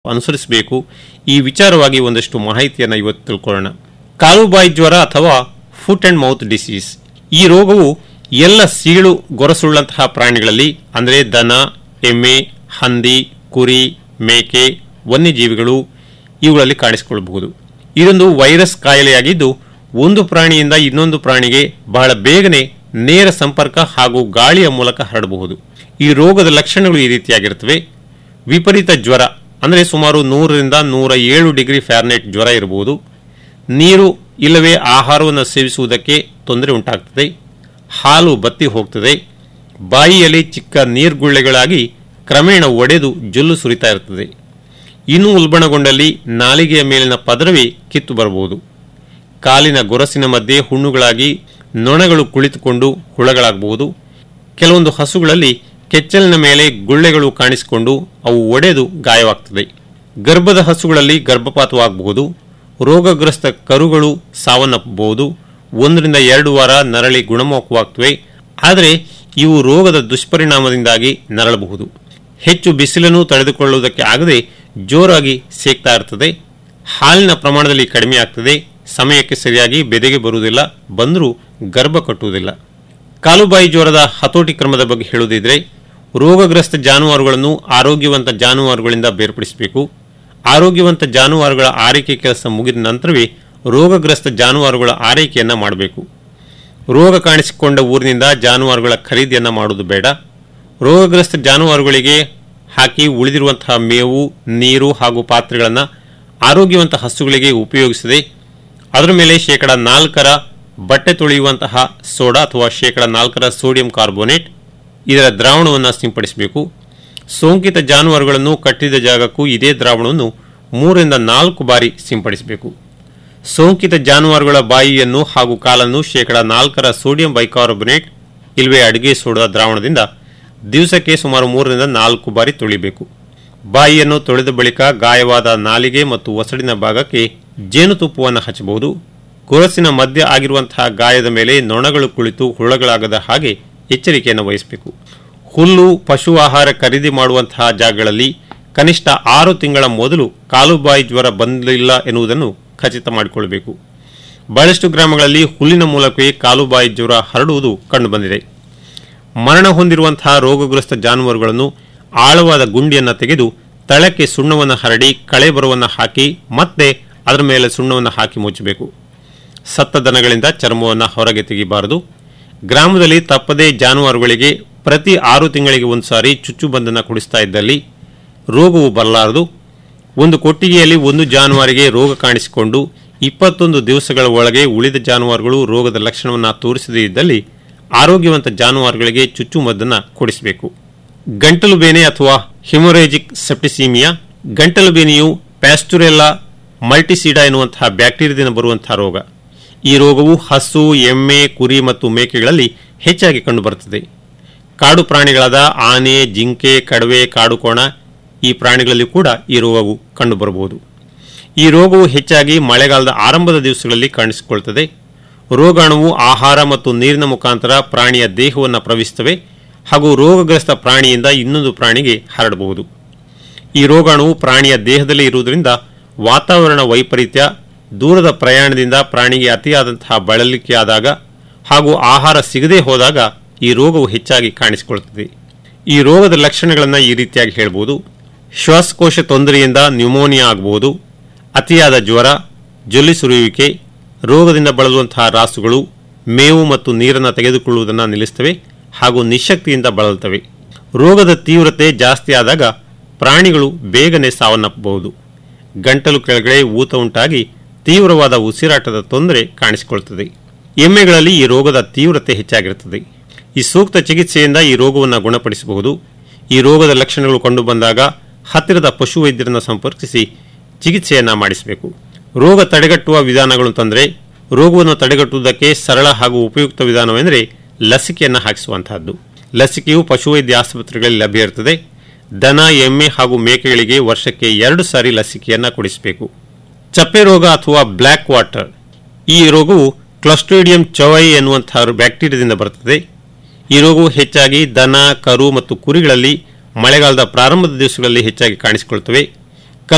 ಅನುಸರಿಸಬೇಕು. ಈ ವಿಚಾರವಾಗಿ ಒಂದಷ್ಟು ಮಾಹಿತಿಯನ್ನು ಇವತ್ತು ತಿಳ್ಕೊಳ್ಳೋಣ. ಕಾಲುಬಾಯಿ ಜ್ವರ ಅಥವಾ ಫುಟ್ ಅಂಡ್ ಮೌತ್ ಡಿಸೀಸ್. ಈ ರೋಗವು ಎಲ್ಲ ಸೀಳು ಗೊರಸುಳ್ಳಂತಹ ಪ್ರಾಣಿಗಳಲ್ಲಿ ಅಂದರೆ ದನ, ಎಮ್ಮೆ, ಹಂದಿ, ಕುರಿ, ಮೇಕೆ, ವನ್ಯಜೀವಿಗಳು ಇವುಗಳಲ್ಲಿ ಕಾಣಿಸಿಕೊಳ್ಳಬಹುದು. ಇದೊಂದು ವೈರಸ್ ಕಾಯಿಲೆಯಾಗಿದ್ದು ಒಂದು ಪ್ರಾಣಿಯಿಂದ ಇನ್ನೊಂದು ಪ್ರಾಣಿಗೆ ಬಹಳ ಬೇಗನೆ ನೇರ ಸಂಪರ್ಕ ಹಾಗೂ ಗಾಳಿಯ ಮೂಲಕ ಹರಡಬಹುದು. ಈ ರೋಗದ ಲಕ್ಷಣಗಳು ಈ ರೀತಿಯಾಗಿರುತ್ತವೆ. ವಿಪರೀತ ಜ್ವರ ಅಂದರೆ ಸುಮಾರು 100ರಿಂದ 107 ಡಿಗ್ರಿ ಫ್ಯಾರನೈಟ್ ಜ್ವರ ಇರಬಹುದು. ನೀರು ಇಲ್ಲವೇ ಆಹಾರವನ್ನು ಸೇವಿಸುವುದಕ್ಕೆ ತೊಂದರೆ ಉಂಟಾಗ್ತದೆ. ಹಾಲು ಬತ್ತಿ ಹೋಗ್ತದೆ. ಬಾಯಿಯಲ್ಲಿ ಚಿಕ್ಕ ನೀರ್ಗುಳ್ಳೆಗಳಾಗಿ ಕ್ರಮೇಣ ಒಡೆದು ಜೊಲ್ಲು ಸುರಿತಾ ಇರುತ್ತದೆ. ಇನ್ನೂ ಉಲ್ಬಣಗೊಂಡಲ್ಲಿ ನಾಲಿಗೆಯ ಮೇಲಿನ ಪದರವೇ ಕಿತ್ತು ಬರಬಹುದು. ಕಾಲಿನ ಗೊರಸಿನ ಮಧ್ಯೆ ಹುಣ್ಣುಗಳಾಗಿ ನೊಣಗಳು ಕುಳಿತುಕೊಂಡು ಹುಳಗಳಾಗಬಹುದು. ಕೆಲವೊಂದು ಹಸುಗಳಲ್ಲಿ ಕೆಚ್ಚಲಿನ ಮೇಲೆ ಗುಳ್ಳೆಗಳು ಕಾಣಿಸಿಕೊಂಡು ಅವು ಒಡೆದು ಗಾಯವಾಗ್ತದೆ. ಗರ್ಭದ ಹಸುಗಳಲ್ಲಿ ಗರ್ಭಪಾತವಾಗಬಹುದು. ರೋಗಗ್ರಸ್ತ ಕರುಗಳು ಸಾವನ್ನಪ್ಪಬಹುದು. 1-2 ವಾರ ನರಳಿ ಗುಣಮುಖವಾಗ್ತವೆ. ಆದರೆ ಇವು ರೋಗದ ದುಷ್ಪರಿಣಾಮದಿಂದಾಗಿ ನರಳಬಹುದು. ಹೆಚ್ಚು ಬಿಸಿಲನ್ನು ತಡೆದುಕೊಳ್ಳುವುದಕ್ಕೆ ಆಗದೆ ಜೋರಾಗಿ ಸೇಕ್ತಾ ಇರ್ತದೆ. ಹಾಲಿನ ಪ್ರಮಾಣದಲ್ಲಿ ಕಡಿಮೆ ಆಗ್ತದೆ. ಸಮಯಕ್ಕೆ ಸರಿಯಾಗಿ ಬೆದೆಗೆ ಬರುವುದಿಲ್ಲ, ಬಂದರೂ ಗರ್ಭ ಕಟ್ಟುವುದಿಲ್ಲ. ಕಾಲುಬಾಯಿ ಜ್ವರದ ಹತೋಟಿ ಕ್ರಮದ ಬಗ್ಗೆ ಹೇಳುವುದಿದ್ರೆ, ರೋಗಗ್ರಸ್ತ ಜಾನುವಾರುಗಳನ್ನು ಆರೋಗ್ಯವಂತ ಜಾನುವಾರುಗಳಿಂದ ಬೇರ್ಪಡಿಸಬೇಕು. ಆರೋಗ್ಯವಂತ ಜಾನುವಾರುಗಳ ಆರೈಕೆ ಕೆಲಸ ಮುಗಿದ ನಂತರವೇ ರೋಗಗ್ರಸ್ತ ಜಾನುವಾರುಗಳ ಆರೈಕೆಯನ್ನು ಮಾಡಬೇಕು. ರೋಗ ಕಾಣಿಸಿಕೊಂಡ ಊರಿನಿಂದ ಜಾನುವಾರುಗಳ ಖರೀದಿಯನ್ನು ಮಾಡುವುದು ಬೇಡ. ರೋಗಗ್ರಸ್ತ ಜಾನುವಾರುಗಳಿಗೆ ಹಾಕಿ ಉಳಿದಿರುವಂತಹ ಮೇವು, ನೀರು ಹಾಗೂ ಪಾತ್ರೆಗಳನ್ನು ಆರೋಗ್ಯವಂತ ಹಸುಗಳಿಗೆ ಉಪಯೋಗಿಸದೆ ಅದರ ಮೇಲೆ 4% ಬಟ್ಟೆ ತೊಳೆಯುವಂತಹ ಸೋಡಾ ಅಥವಾ 4% ಸೋಡಿಯಂ ಕಾರ್ಬೋನೇಟ್ ಇದರ ದ್ರಾವಣವನ್ನು ಸಿಂಪಡಿಸಬೇಕು. ಸೋಂಕಿತ ಜಾನುವಾರುಗಳನ್ನು ಕಟ್ಟಿದ ಜಾಗಕ್ಕೂ ಇದೇ ದ್ರಾವಣವನ್ನು 3-4 ಬಾರಿ ಸಿಂಪಡಿಸಬೇಕು. ಸೋಂಕಿತ ಜಾನುವಾರುಗಳ ಬಾಯಿಯನ್ನು ಹಾಗೂ ಕಾಲನ್ನು 4% ಸೋಡಿಯಂ ಬೈಕಾರ್ಬೊನೇಟ್ ಇಲ್ಲವೇ ಅಡಿಗೆ ಸೋಡಾ ದ್ರಾವಣದಿಂದ ದಿವಸಕ್ಕೆ ಸುಮಾರು 3-4 ಬಾರಿ ತೊಳಿಬೇಕು. ಬಾಯಿಯನ್ನು ತೊಳೆದ ಬಳಿಕ ಗಾಯವಾದ ನಾಲಿಗೆ ಮತ್ತು ಒಸಡಿನ ಭಾಗಕ್ಕೆ ಜೇನುತುಪ್ಪವನ್ನು ಹಚ್ಚಬಹುದು. ಗೊರಸಿನ ಮಧ್ಯ ಆಗಿರುವಂತಹ ಗಾಯದ ಮೇಲೆ ನೊಣಗಳು ಕುಳಿತು ಹುಳಗಳಾಗದ ಹಾಗೆ ಎಚ್ಚರಿಕೆಯನ್ನು ವಹಿಸಬೇಕು. ಹುಲ್ಲು, ಪಶು ಆಹಾರ ಖರೀದಿ ಮಾಡುವಂತಹ ಜಾಗಗಳಲ್ಲಿ ಕನಿಷ್ಠ 6 ತಿಂಗಳ ಮೊದಲು ಕಾಲುಬಾಯಿ ಜ್ವರ ಬಂದಿಲ್ಲ ಎನ್ನುವುದನ್ನು ಖಚಿತ ಮಾಡಿಕೊಳ್ಳಬೇಕು. ಬಹಳಷ್ಟು ಗ್ರಾಮಗಳಲ್ಲಿ ಹುಲ್ಲಿನ ಮೂಲಕವೇ ಕಾಲುಬಾಯಿ ಜ್ವರ ಹರಡುವುದು ಕಂಡುಬಂದಿದೆ. ಮರಣ ಹೊಂದಿರುವಂತಹ ರೋಗಗ್ರಸ್ತ ಜಾನುವಾರುಗಳನ್ನು ಆಳವಾದ ಗುಂಡಿಯನ್ನು ತೆಗೆದು ತಳಕ್ಕೆ ಸುಣ್ಣವನ್ನು ಹರಡಿ ಕಳೆ ಬರವನ್ನು ಹಾಕಿ ಮತ್ತೆ ಅದರ ಮೇಲೆ ಸುಣ್ಣವನ್ನು ಹಾಕಿ ಮುಚ್ಚಬೇಕು. ಸತ್ತ ದನಗಳಿಂದ ಚರ್ಮವನ್ನು ಹೊರಗೆ ತೆಗೆಯಬಾರದು. ಗ್ರಾಮದಲ್ಲಿ ತಪ್ಪದೇ ಜಾನುವಾರುಗಳಿಗೆ ಪ್ರತಿ 6 ತಿಂಗಳಿಗೆ ಒಂದು ಸಾರಿ ಚುಚ್ಚುಬಂದನ ಕೊಡಿಸ್ತಾ ಇದ್ದಲ್ಲಿ ರೋಗವು ಬರಲಾರದು. ಒಂದು ಕೊಟ್ಟಿಗೆಯಲ್ಲಿ ಒಂದು ಜಾನುವಾರಿಗೆ ರೋಗ ಕಾಣಿಸಿಕೊಂಡು 21 ದಿವಸಗಳ ಒಳಗೆ ಉಳಿದ ಜಾನುವಾರುಗಳು ರೋಗದ ಲಕ್ಷಣವನ್ನು ತೋರಿಸದೇ ಇದ್ದಲ್ಲಿ ಆರೋಗ್ಯವಂತ ಜಾನುವಾರುಗಳಿಗೆ ಚುಚ್ಚುಮದ್ದನ್ನು ಕೊಡಿಸಬೇಕು. ಗಂಟಲು ಬೇನೆ ಅಥವಾ ಹಿಮೊರೇಜಿಕ್ ಸೆಪ್ಟಿಸೀಮಿಯಾ. ಗಂಟಲು ಬೇನೆಯು ಪ್ಯಾಸ್ಟುರೆಲ್ಲಾ ಮಲ್ಟಿಸಿಡಾ ಎನ್ನುವಂತಹ ಬ್ಯಾಕ್ಟೀರಿಯಾದಿಂದ ಬರುವಂತಹ ರೋಗ. ಈ ರೋಗವು ಹಸು, ಎಮ್ಮೆ, ಕುರಿ ಮತ್ತು ಮೇಕೆಗಳಲ್ಲಿ ಹೆಚ್ಚಾಗಿ ಕಂಡುಬರುತ್ತದೆ. ಕಾಡು ಪ್ರಾಣಿಗಳಾದ ಆನೆ, ಜಿಂಕೆ, ಕಡವೆ, ಕಾಡುಕೋಣ ಈ ಪ್ರಾಣಿಗಳಲ್ಲಿ ಕೂಡ ಈ ರೋಗವು ಕಂಡುಬರಬಹುದು. ಈ ರೋಗವು ಹೆಚ್ಚಾಗಿ ಮಳೆಗಾಲದ ಆರಂಭದ ದಿವಸಗಳಲ್ಲಿ ಕಾಣಿಸಿಕೊಳ್ಳುತ್ತದೆ. ರೋಗಾಣುವು ಆಹಾರ ಮತ್ತು ನೀರಿನ ಮುಖಾಂತರ ಪ್ರಾಣಿಯ ದೇಹವನ್ನು ಪ್ರವೇಶಿಸುತ್ತವೆ ಹಾಗೂ ರೋಗಗ್ರಸ್ತ ಪ್ರಾಣಿಯಿಂದ ಇನ್ನೊಂದು ಪ್ರಾಣಿಗೆ ಹರಡಬಹುದು. ಈ ರೋಗಾಣುವು ಪ್ರಾಣಿಯ ದೇಹದಲ್ಲಿ ಇರುವುದರಿಂದ ವಾತಾವರಣ ವೈಪರೀತ್ಯ, ದೂರದ ಪ್ರಯಾಣದಿಂದ ಪ್ರಾಣಿಗೆ ಅತಿಯಾದಂತಹ ಬಳಲಿಕೆ ಆದಾಗ ಹಾಗೂ ಆಹಾರ ಸಿಗದೇ ಹೋದಾಗ ಈ ರೋಗವು ಹೆಚ್ಚಾಗಿ ಕಾಣಿಸಿಕೊಳ್ಳುತ್ತದೆ. ಈ ರೋಗದ ಲಕ್ಷಣಗಳನ್ನು ಈ ರೀತಿಯಾಗಿ ಹೇಳಬಹುದು. ಶ್ವಾಸಕೋಶ ತೊಂದರೆಯಿಂದ ನ್ಯೂಮೋನಿಯಾ ಆಗಬಹುದು. ಅತಿಯಾದ ಜ್ವರ, ಜೊಲ್ಲಿ ಸುರಿಯುವಿಕೆ, ರೋಗದಿಂದ ಬಳಲುವಂತಹ ರಾಸುಗಳು ಮೇವು ಮತ್ತು ನೀರನ್ನು ತೆಗೆದುಕೊಳ್ಳುವುದನ್ನು ನಿಲ್ಲಿಸುತ್ತವೆ ಹಾಗೂ ನಿಶಕ್ತಿಯಿಂದ ಬಳಲುತ್ತವೆ. ರೋಗದ ತೀವ್ರತೆ ಜಾಸ್ತಿ ಆದಾಗ ಪ್ರಾಣಿಗಳು ಬೇಗನೆ ಸಾವನ್ನಪ್ಪಬಹುದು. ಗಂಟಲು ಕೆಳಗಡೆ ಊತ ಉಂಟಾಗಿ ತೀವ್ರವಾದ ಉಸಿರಾಟದ ತೊಂದರೆ ಕಾಣಿಸಿಕೊಳ್ಳುತ್ತದೆ. ಎಮ್ಮೆಗಳಲ್ಲಿ ಈ ರೋಗದ ತೀವ್ರತೆ ಹೆಚ್ಚಾಗಿರುತ್ತದೆ. ಈ ಸೂಕ್ತ ಚಿಕಿತ್ಸೆಯಿಂದ ಈ ರೋಗವನ್ನು ಗುಣಪಡಿಸಬಹುದು. ಈ ರೋಗದ ಲಕ್ಷಣಗಳು ಕಂಡುಬಂದಾಗ ಹತ್ತಿರದ ಪಶುವೈದ್ಯರನ್ನು ಸಂಪರ್ಕಿಸಿ ಚಿಕಿತ್ಸೆಯನ್ನು ಮಾಡಿಸಬೇಕು. ರೋಗ ತಡೆಗಟ್ಟುವ ವಿಧಾನಗಳು ಅಂತಂದರೆ, ರೋಗವನ್ನು ತಡೆಗಟ್ಟುವುದಕ್ಕೆ ಸರಳ ಹಾಗೂ ಉಪಯುಕ್ತ ವಿಧಾನವೆಂದರೆ ಲಸಿಕೆಯನ್ನು ಹಾಕಿಸುವಂತಹದ್ದು. ಲಸಿಕೆಯು ಪಶುವೈದ್ಯ ಆಸ್ಪತ್ರೆಗಳಲ್ಲಿ ಲಭ್ಯ ಇರುತ್ತದೆ. ದನ, ಎಮ್ಮೆ ಹಾಗೂ ಮೇಕೆಗಳಿಗೆ ವರ್ಷಕ್ಕೆ 2 ಸಾರಿ ಲಸಿಕೆಯನ್ನು ಕೊಡಿಸಬೇಕು. ಚಪ್ಪೆ ರೋಗ ಅಥವಾ ಬ್ಲ್ಯಾಕ್ ವಾಟರ್. ಈ ರೋಗವು ಕ್ಲಸ್ಟ್ರಿಡಿಯಂ ಚೌಯಿ ಎನ್ನುವಂತಹ ಬ್ಯಾಕ್ಟೀರಿಯಾದಿಂದ ಬರುತ್ತದೆ. ಈ ರೋಗವು ಹೆಚ್ಚಾಗಿ ದನ, ಕರು ಮತ್ತು ಕುರಿಗಳಲ್ಲಿ ಮಳೆಗಾಲದ ಪ್ರಾರಂಭದ ದಿವಸಗಳಲ್ಲಿ ಹೆಚ್ಚಾಗಿ ಕಾಣಿಸಿಕೊಳ್ಳುತ್ತವೆ.